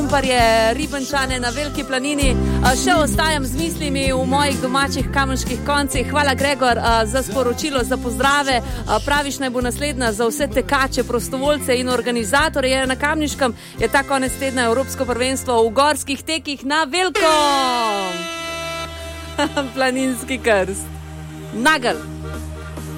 Kamparje, Ribenčane na Veliki planini. Še ostajam z mislimi v mojih domačih Kamniških koncih. Hvala, Gregor, za sporočilo, za pozdrave. Praviš, naj bo naslednja za vse tekače, prostovoljce in organizatorje. Na Kamniškem je ta konec tedna Evropsko prvenstvo v gorskih tekih na Velkom. Planinski krst. Nagel.